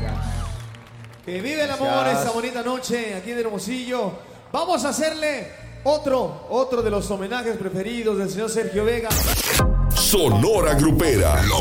Que vive el amor esta bonita noche aquí en Hermosillo. Vamos a hacerle otro de los homenajes preferidos del señor Sergio Vega. Sonora Grupera. Lo